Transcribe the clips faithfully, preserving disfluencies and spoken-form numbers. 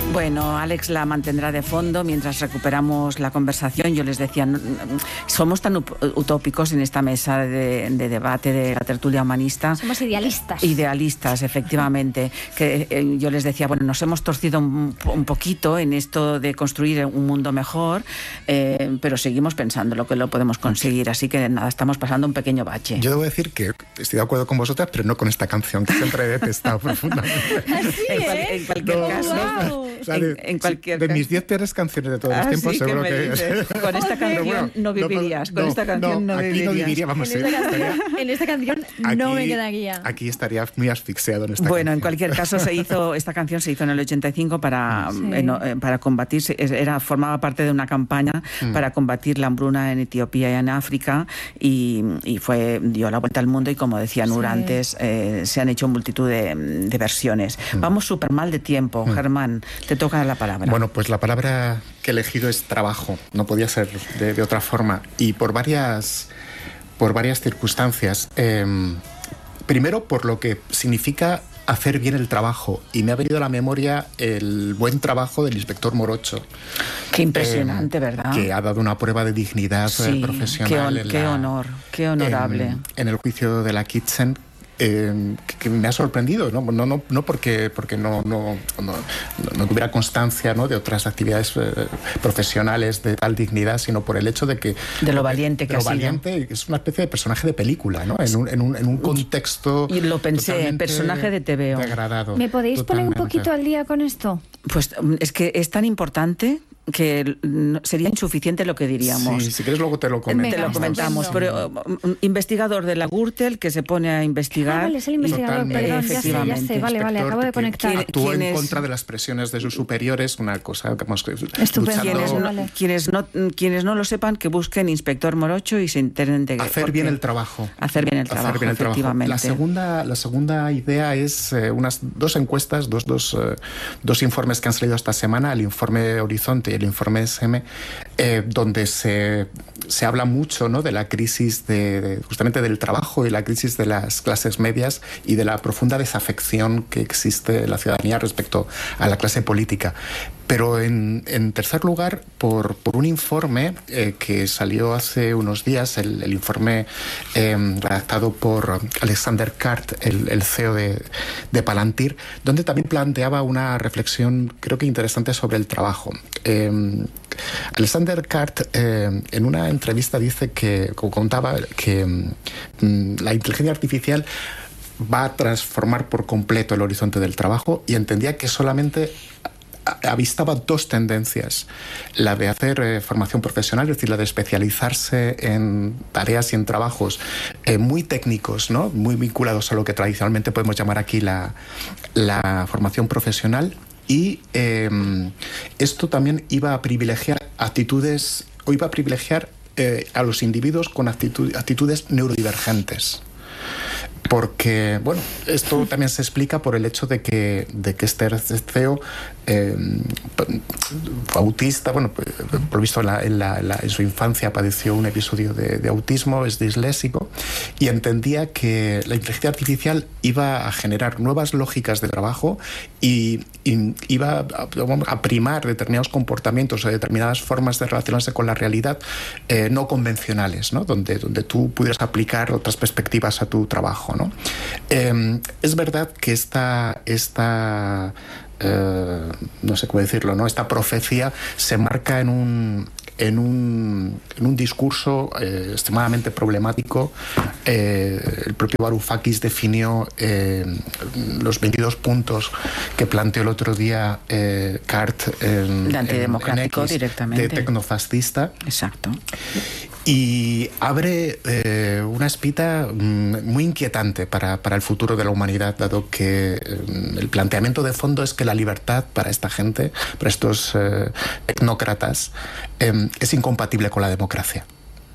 Bueno, Alex la mantendrá de fondo mientras recuperamos la conversación. Yo les decía, no, somos tan utópicos en esta mesa de, de debate de la tertulia humanista. Somos idealistas. Idealistas, efectivamente. Que eh, yo les decía, bueno, nos hemos torcido un, un poquito en esto de construir un mundo mejor, eh, pero seguimos pensando lo que lo podemos conseguir. Así que nada, estamos pasando un pequeño bache. Yo debo decir que estoy de acuerdo con vosotras, pero no con esta canción, que siempre he detestado profundamente. Así, en, cual, ¿eh? en cualquier No, caso... wow. O sea, de, en, en cualquier de caso. mis diez peores canciones de todos los ah, tiempos, sí, seguro me que... dices. Con esta canción bueno, no vivirías. No, con no, esta canción no, no vivirías. Aquí no viviría, vamos. En esta canción, en esta canción aquí, no me quedaría. Aquí estaría muy asfixiado en esta Bueno, canción. en cualquier caso, se hizo esta canción se hizo en el ochenta y cinco para, sí. eh, para combatir, era, formaba parte de una campaña mm. para combatir la hambruna en Etiopía y en África, y, y fue dio la vuelta al mundo, y como decía Nur sí. antes, eh, se han hecho multitud de, de versiones. Mm. Vamos súper mal de tiempo. Mm. Germán, te toca la palabra. Bueno, pues la palabra que he elegido es trabajo, no podía ser de, de otra forma, y por varias, por varias circunstancias. Eh, primero, por lo que significa hacer bien el trabajo, y me ha venido a la memoria el buen trabajo del inspector Morocho. Qué impresionante, eh, ¿verdad? Que ha dado una prueba de dignidad sí, profesional. Qué, on, en qué la, honor, qué honorable. En, en el juicio de la Kitchen. Eh, que, que me ha sorprendido, no, no, no, no porque, porque no, no, no, no tuviera constancia, ¿no?, de otras actividades eh, profesionales de tal dignidad, sino por el hecho de que... De lo valiente que de lo ha valiente, sido. Es una especie de personaje de película, ¿no? En un, en un, en un contexto... Y lo pensé, personaje de T V O. Degradado. ¿Me podéis totalmente. poner un poquito al día con esto? Pues es que es tan importante que sería insuficiente lo que diríamos. Sí, si quieres luego te lo comentamos. Te lo comentamos, pero um, investigador de la Gürtel que se pone a investigar. Ah, vale, es el investigador, perdón, ya sé, ya sé, vale, vale, acabo de conectar. Que actuó en es? contra de las presiones de sus superiores, una cosa que hemos... Estupendo. Quienes no, vale. quienes, no, quienes no lo sepan, que busquen inspector Morocho y se enteren de... Hacer bien el trabajo. Hacer bien el trabajo, bien el efectivamente. Trabajo. La, segunda, la segunda idea es eh, unas dos encuestas, dos, dos, eh, dos informes que han salido esta semana, el informe Horizonte y el informe S M, Eh, donde se, se habla mucho, ¿no?, de la crisis de, de, justamente del trabajo y la crisis de las clases medias y de la profunda desafección que existe en la ciudadanía respecto a la clase política. Pero en, en tercer lugar, por, por un informe eh, que salió hace unos días, el, el informe eh, redactado por Alexander Kart, el, el C E O de, de Palantir, donde también planteaba una reflexión, creo que interesante, sobre el trabajo. Eh, Alexander Kart, eh, en una entrevista, dice que, como contaba, que mm, la inteligencia artificial va a transformar por completo el horizonte del trabajo, y entendía que solamente avistaba dos tendencias: la de hacer eh, formación profesional, es decir, la de especializarse en tareas y en trabajos eh, muy técnicos, ¿no?, muy vinculados a lo que tradicionalmente podemos llamar aquí la, la formación profesional, y eh, esto también iba a privilegiar actitudes, o iba a privilegiar eh, a los individuos con actitud, actitudes neurodivergentes. Porque, bueno, esto también se explica por el hecho de que, de que este C E O eh, fue autista, bueno, por lo visto en, la, en, la, en su infancia padeció un episodio de, de autismo, es disléxico, y entendía que la inteligencia artificial iba a generar nuevas lógicas de trabajo y, y iba a, a primar determinados comportamientos o determinadas formas de relacionarse con la realidad eh, no convencionales, ¿no?, donde, donde tú pudieras aplicar otras perspectivas a tu trabajo, ¿no? Eh, es verdad que esta, esta eh, no sé cómo decirlo, ¿no?, esta profecía se marca en un, en un, en un discurso eh, extremadamente problemático. Eh, el propio Varoufakis definió eh, los veintidós puntos que planteó el otro día eh, Kart en, de antidemocrático, en X, directamente. De tecnofascista. Exacto. Y abre eh, una espita mm, muy inquietante para, para el futuro de la humanidad, dado que eh, el planteamiento de fondo es que la libertad para esta gente, para estos eh, tecnócratas, eh, es incompatible con la democracia.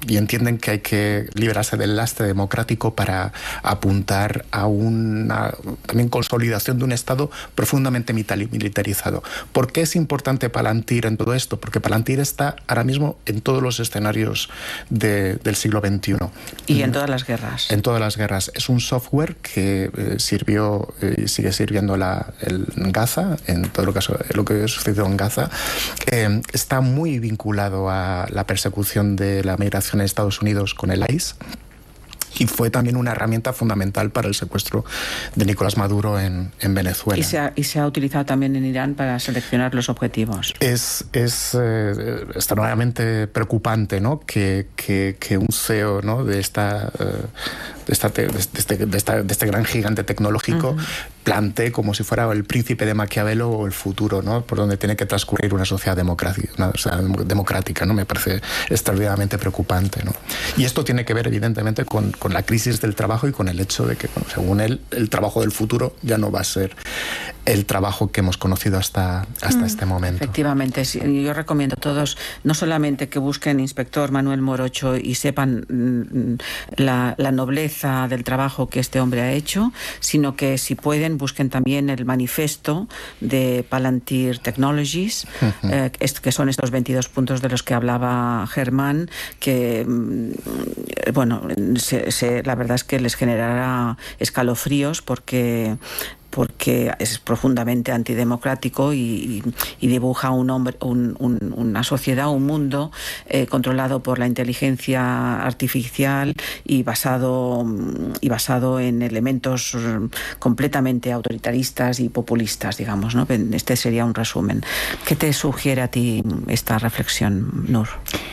y entienden que hay que liberarse del lastre democrático para apuntar a una también consolidación de un Estado profundamente militarizado. ¿Por qué es importante Palantir en todo esto? Porque Palantir está ahora mismo en todos los escenarios de, del siglo veintiuno. Y en todas las guerras. En todas las guerras. Es un software que eh, sirvió y eh, sigue sirviendo la, el, en Gaza, en todo lo que, lo que sucedió en Gaza. Eh, está muy vinculado a la persecución de la migración en Estados Unidos con el I C E. Y fue también una herramienta fundamental para el secuestro de Nicolás Maduro en, en Venezuela. Y se, ha, y se ha utilizado también en Irán para seleccionar los objetivos. Es, es eh, extremadamente preocupante, ¿no? que, que, que un C E O, ¿no? de, esta, eh, de, esta, de, este, de, esta, de este gran gigante tecnológico uh-huh. plantee como si fuera el príncipe de Maquiavelo o el futuro, ¿no? por donde tiene que transcurrir una sociedad democrática, una sociedad democrática, ¿no? Me parece extraordinariamente preocupante, ¿no? Y esto tiene que ver, evidentemente, con con la crisis del trabajo y con el hecho de que, bueno, según él, el trabajo del futuro ya no va a ser el trabajo que hemos conocido hasta, hasta mm. este momento. Efectivamente, sí, yo recomiendo a todos no solamente que busquen Inspector Manuel Morocho y sepan mm, la, la nobleza del trabajo que este hombre ha hecho, sino que si pueden busquen también el manifiesto de Palantir Technologies, uh-huh. eh, que son estos veintidós puntos de los que hablaba Germán, que mm, bueno, se, Se, la verdad es que les generará escalofríos porque porque es profundamente antidemocrático y, y dibuja un hombre, un, un, una sociedad, un mundo eh, controlado por la inteligencia artificial y basado, y basado en elementos completamente autoritaristas y populistas, digamos, ¿no? Este sería un resumen. ¿Qué te sugiere a ti esta reflexión, Nur?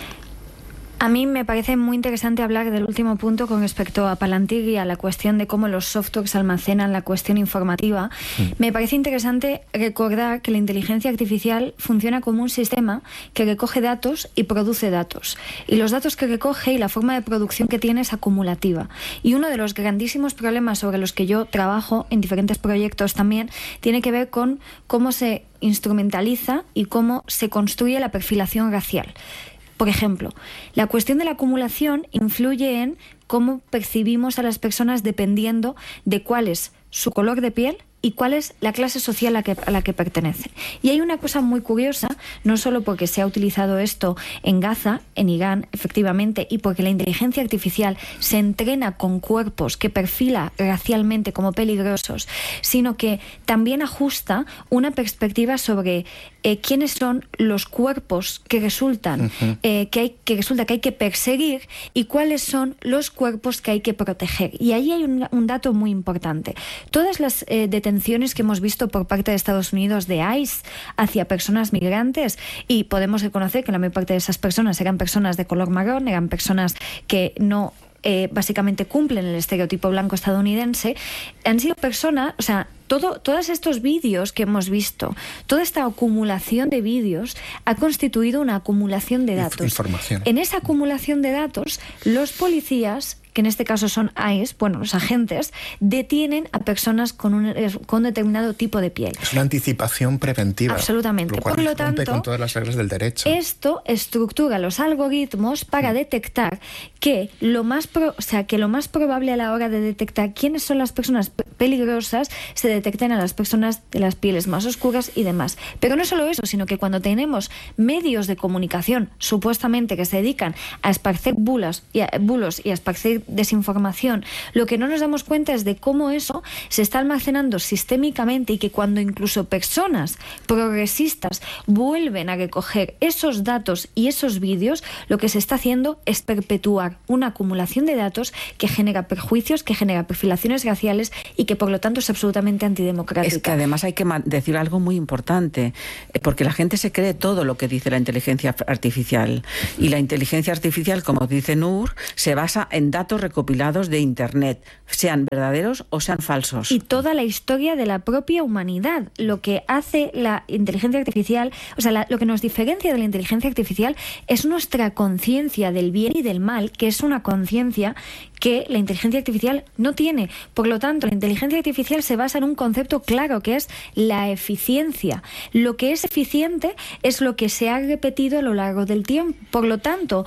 A mí me parece muy interesante hablar del último punto con respecto a Palantir y a la cuestión de cómo los softwares almacenan la cuestión informativa. Sí. Me parece interesante recordar que la inteligencia artificial funciona como un sistema que recoge datos y produce datos. Y los datos que recoge y la forma de producción que tiene es acumulativa. Y uno de los grandísimos problemas sobre los que yo trabajo en diferentes proyectos también tiene que ver con cómo se instrumentaliza y cómo se construye la perfilación racial. Por ejemplo, la cuestión de la acumulación influye en cómo percibimos a las personas dependiendo de cuál es su color de piel y cuál es la clase social a, que, a la que pertenecen. Y hay una cosa muy curiosa, no solo porque se ha utilizado esto en Gaza, en Irán, efectivamente, y porque la inteligencia artificial se entrena con cuerpos que perfila racialmente como peligrosos, sino que también ajusta una perspectiva sobre eh, quiénes son los cuerpos que resultan, uh-huh. eh, que, hay, que resulta que hay que perseguir y cuáles son los cuerpos que hay que proteger. Y ahí hay un, un dato muy importante. Todas las eh, detenciones que hemos visto por parte de Estados Unidos de I C E hacia personas migrantes, y podemos reconocer que la mayor parte de esas personas eran personas de color marrón, eran personas que no eh, básicamente cumplen el estereotipo blanco estadounidense, han sido personas, o sea, Todo, todos estos vídeos que hemos visto, toda esta acumulación de vídeos ha constituido una acumulación de datos. Información. En esa acumulación de datos, los policías, que en este caso son I C E, bueno, los agentes, detienen a personas con un con determinado tipo de piel. Es una anticipación preventiva. Absolutamente. Lo cual Por lo tanto, con todas las reglas del derecho. Esto estructura los algoritmos para detectar que lo más pro, o sea, que lo más probable a la hora de detectar quiénes son las personas peligrosas se detecten a las personas de las pieles más oscuras y demás. Pero no solo eso, sino que cuando tenemos medios de comunicación supuestamente que se dedican a esparcer bulos y a, bulos y a esparcir desinformación, lo que no nos damos cuenta es de cómo eso se está almacenando sistémicamente, y que cuando incluso personas progresistas vuelven a recoger esos datos y esos vídeos, lo que se está haciendo es perpetuar una acumulación de datos que genera perjuicios, que genera perfilaciones raciales y que por lo tanto es absolutamente antidemocrática. Es que además hay que decir algo muy importante, porque la gente se cree todo lo que dice la inteligencia artificial, y la inteligencia artificial, como dice Nur, se basa en datos recopilados de Internet, sean verdaderos o sean falsos. Y toda la historia de la propia humanidad. Lo que hace la inteligencia artificial, o sea, la, lo que nos diferencia de la inteligencia artificial es nuestra conciencia del bien y del mal, que es una conciencia que la inteligencia artificial no tiene. Por lo tanto, la inteligencia artificial se basa en un concepto claro, que es la eficiencia. Lo que es eficiente es lo que se ha repetido a lo largo del tiempo. Por lo tanto,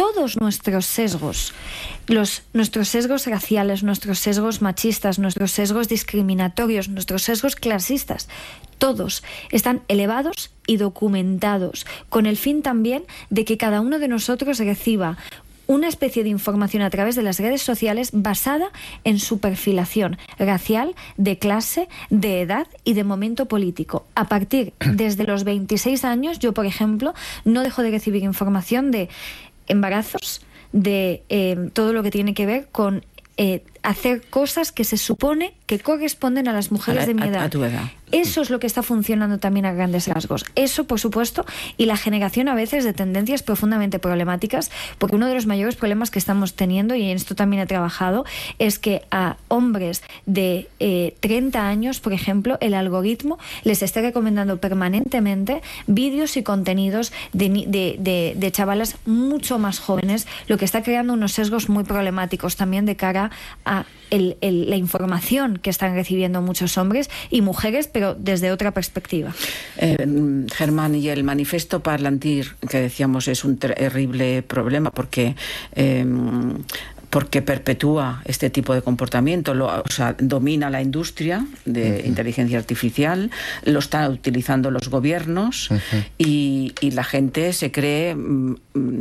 todos nuestros sesgos, los, nuestros sesgos raciales, nuestros sesgos machistas, nuestros sesgos discriminatorios, nuestros sesgos clasistas, todos están elevados y documentados, con el fin también de que cada uno de nosotros reciba una especie de información a través de las redes sociales basada en su perfilación racial, de clase, de edad y de momento político. A partir desde los veintiséis años, yo, por ejemplo, no dejo de recibir información de embarazos, de eh, todo lo que tiene que ver con eh, hacer cosas que se supone que corresponden a las mujeres a la, de mi edad. A, a tu edad. Eso es lo que está funcionando también a grandes rasgos. Eso, por supuesto, y la generación a veces de tendencias profundamente problemáticas, porque uno de los mayores problemas que estamos teniendo, y en esto también he trabajado, es que a hombres de eh, treinta años, por ejemplo, el algoritmo les está recomendando permanentemente vídeos y contenidos de, de, de, de chavalas mucho más jóvenes, lo que está creando unos sesgos muy problemáticos también de cara a el, el, la información que están recibiendo muchos hombres y mujeres, pero desde otra perspectiva. Eh, Germán, y el manifiesto Parlantir, que decíamos, es un terrible problema porque... Eh, porque perpetúa este tipo de comportamiento, lo, o sea, domina la industria de uh-huh. inteligencia artificial, lo están utilizando los gobiernos uh-huh. y, y la gente se cree mm,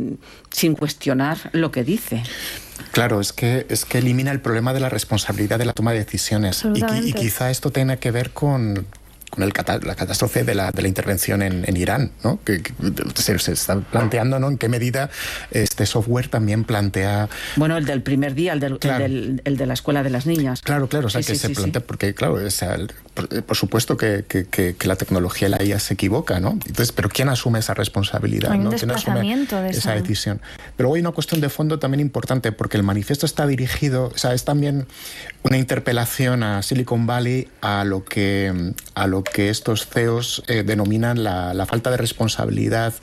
sin cuestionar lo que dice. Claro, es que, es que elimina el problema de la responsabilidad de la toma de decisiones. Y, y quizá esto tenga que ver con... con el, la catástrofe de la, de la intervención en, en Irán, ¿no? Que, que se, se está planteando, ¿no?, en qué medida este software también plantea... Bueno, el del primer día, el, del, claro. el, del, el de la escuela de las niñas. Claro, claro, o sea, sí, que sí, se sí, plantea, sí. porque claro, o sea, por, por supuesto que, que, que, que la tecnología, la I A se equivoca, ¿no? Entonces, pero ¿quién asume esa responsabilidad? Hay un ¿no? ¿Quién asume de esa decisión? Pero hay una cuestión de fondo también importante, porque el manifiesto está dirigido, o sea, es también una interpelación a Silicon Valley, a lo que, a lo que estos C E Os eh, denominan la, la falta de responsabilidad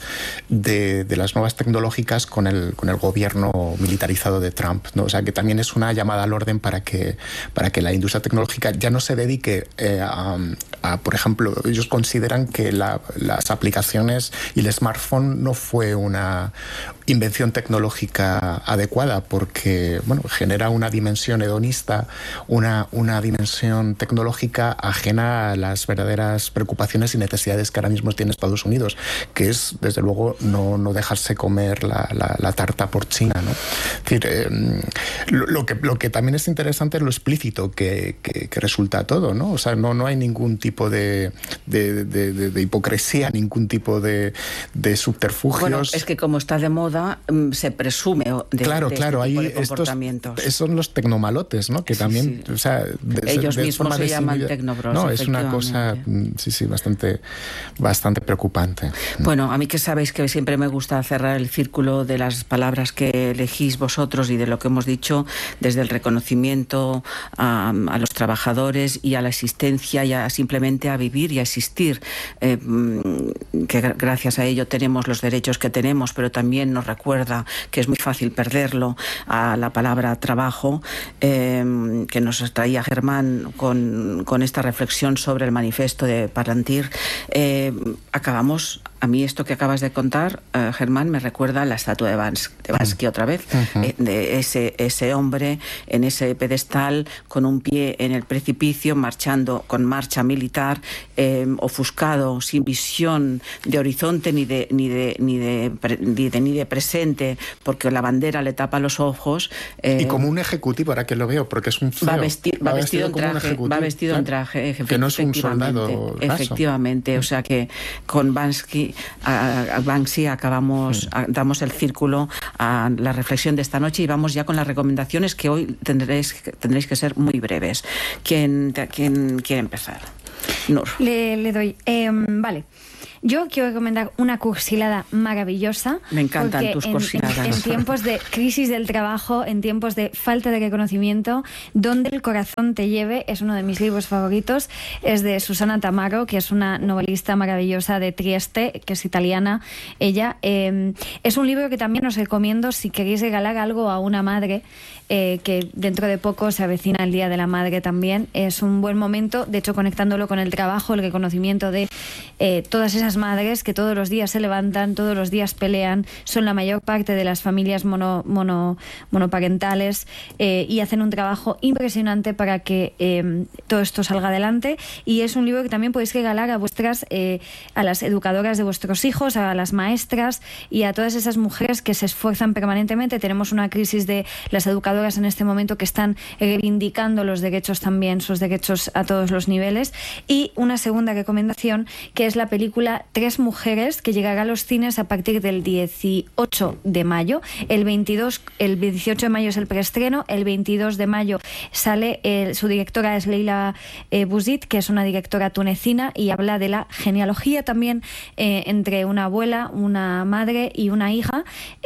de, de las nuevas tecnológicas con el, con el gobierno militarizado de Trump, ¿no? O sea, que también es una llamada al orden para que, para que la industria tecnológica ya no se dedique eh, a, a, por ejemplo, ellos consideran que la, las aplicaciones y el smartphone no fue una invención tecnológica adecuada porque, bueno, genera una dimensión hedonista, una, una dimensión tecnológica ajena a las verdaderas preocupaciones y necesidades que ahora mismo tiene Estados Unidos, que es, desde luego, no, no dejarse comer la, la, la tarta por China, ¿no? Es decir, eh, lo, lo, que, lo que también es interesante es lo explícito que, que, que resulta todo, ¿no? O sea, no, no hay ningún tipo de, de, de, de, de hipocresía, ningún tipo de, de subterfugios. Bueno, es que como está de moda, se presume de, claro, de claro, este tipo ahí de comportamientos. Estos son los tecnomalotes, ¿no? Que sí, también, sí. o sea, de, ellos de mismos se llaman tecnobros. No, es una cosa, sí, sí, bastante, bastante preocupante. Bueno, a mí que sabéis que siempre me gusta cerrar el círculo de las palabras que elegís vosotros y de lo que hemos dicho, desde el reconocimiento a, a los trabajadores y a la existencia y a simplemente a vivir y a existir, eh, que gracias a ello tenemos los derechos que tenemos, pero también nos recuerda que es muy fácil perderlo, a la palabra trabajo, eh, que nos traía Germán con, con esta reflexión sobre el manifiesto de Parlantir. Eh, acabamos, a mí esto que acabas de contar, eh, Germán, me recuerda a la estatua de Bansky, de Bansky otra vez, uh-huh. eh, de ese, ese hombre en ese pedestal con un pie en el precipicio, marchando con marcha militar, eh, ofuscado, sin visión de horizonte ni de, ni de, ni de, ni de, ni de presente, porque la bandera le tapa los ojos. Eh, y como un ejecutivo, ahora que lo veo, porque es un feo. Va, vesti va, va vestido, vestido en traje, va vestido claro, en traje, que no es un soldado raso. Efectivamente, o sea que con Bansky, a, a Banksy acabamos, sí. a, damos el círculo a la reflexión de esta noche y vamos ya con las recomendaciones que hoy tendréis, tendréis que ser muy breves. ¿Quién, quién quiere empezar? Nur. Le, le doy. Eh, vale. Yo quiero recomendar una cursilada maravillosa. Me encantan tus en, cursiladas. En, en tiempos de crisis del trabajo, en tiempos de falta de reconocimiento, Donde el corazón te lleve, es uno de mis libros favoritos. Es de Susana Tamaro, que es una novelista maravillosa de Trieste, que es italiana. Ella eh, es un libro que también os recomiendo si queréis regalar algo a una madre, eh, que dentro de poco se avecina el Día de la Madre también. Es un buen momento, de hecho, conectándolo con el trabajo, el reconocimiento de eh, todas esas unas madres que todos los días se levantan, todos los días pelean, son la mayor parte de las familias mono, mono, monoparentales eh, y hacen un trabajo impresionante para que eh, todo esto salga adelante. Y es un libro que también podéis regalar a vuestras, eh, a las educadoras de vuestros hijos, a las maestras y a todas esas mujeres que se esfuerzan permanentemente. Tenemos una crisis de las educadoras en este momento que están reivindicando los derechos también, sus derechos a todos los niveles. Y una segunda recomendación, que es la película Tres mujeres, que llegará a los cines a partir del dieciocho de mayo. El veintidós, el dieciocho de mayo es el preestreno, el veintidós de mayo sale, el, su directora es Leila eh, Bouzid, que es una directora tunecina y habla de la genealogía también eh, entre una abuela, una madre y una hija.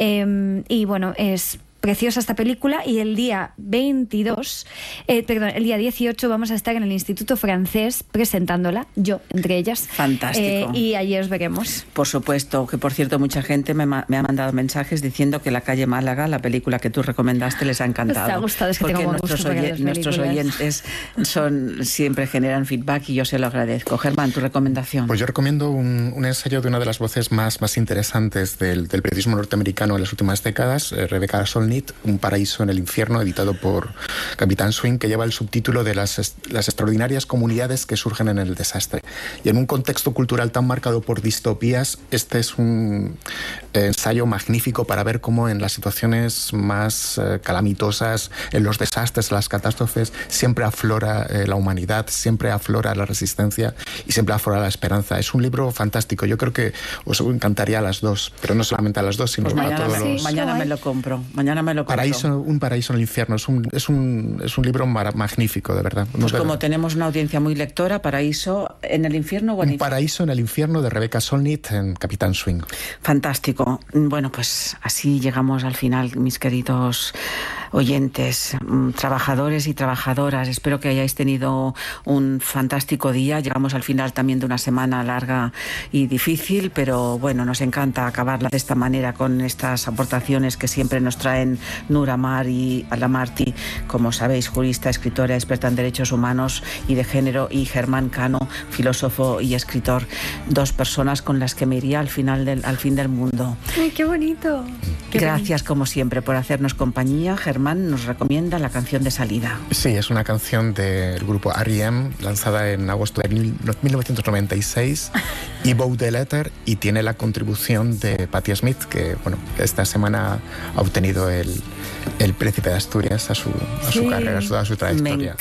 Eh, y bueno, es preciosa esta película. Y el día veintidós, eh, perdón, el día dieciocho vamos a estar en el Instituto Francés presentándola, yo entre ellas. Fantástico. Eh, y allí os veremos. Por supuesto, que por cierto mucha gente me, me ha mandado mensajes diciendo que La calle Málaga, la película que tú recomendaste, les ha encantado. Les ha gustado, es que porque tengo nuestros, oye, nuestros oyentes son, siempre generan feedback y yo se lo agradezco. Germán, tu recomendación. Pues yo recomiendo un, un ensayo de una de las voces más, más interesantes del, del periodismo norteamericano en las últimas décadas, eh, Rebecca Solnit, Un paraíso en el infierno, editado por Capitán Swing, que lleva el subtítulo de las, las extraordinarias comunidades que surgen en el desastre. Y en un contexto cultural tan marcado por distopías, este es un ensayo magnífico para ver cómo en las situaciones más eh, calamitosas, en los desastres, las catástrofes, siempre aflora eh, la humanidad, siempre aflora la resistencia y siempre aflora la esperanza. Es un libro fantástico. Yo creo que os encantaría a las dos, pero no solamente a las dos, sino pues a mañana, todos me, los... mañana me lo compro. Mañana me lo compro. Paraíso, un paraíso en el infierno. Es un, es un, es un libro mar- magnífico, de verdad. Pues como tenemos una audiencia muy lectora, Paraíso en el infierno o en Un paraíso en el infierno de Rebecca Solnit en Capitán Swing. Fantástico. Bueno, pues así llegamos al final, mis queridos oyentes, trabajadores y trabajadoras. Espero que hayáis tenido un fantástico día. Llegamos al final también de una semana larga y difícil, pero bueno, nos encanta acabarla de esta manera, con estas aportaciones que siempre nos traen Nura Mar y Alamarti, como sabéis, jurista, escritora, experta en derechos humanos y de género, y Germán Cano, filósofo y escritor. Dos personas con las que me iría al final del, al fin del mundo. ¡Ay, qué bonito! Qué Gracias, bonito. Como siempre, por hacernos compañía. Germán nos recomienda la canción de salida. Sí, es una canción del grupo R E M, lanzada en agosto de mil novecientos noventa y seis, y Bow the Letter, y tiene la contribución de Patti Smith, que bueno, esta semana ha obtenido el, el Príncipe de Asturias a su, a su Sí. carrera, a su, a su trayectoria.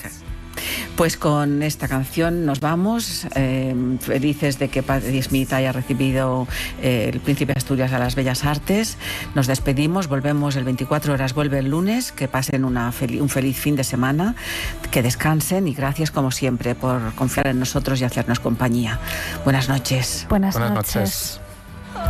Pues con esta canción nos vamos, eh, felices de que Patti Smith haya recibido eh, el Príncipe de Asturias a las Bellas Artes. Nos despedimos, volvemos el veinticuatro horas, vuelve el lunes. Que pasen una fel- un feliz fin de semana, que descansen, y gracias como siempre por confiar en nosotros y hacernos compañía. Buenas noches. Buenas, Buenas noches. noches.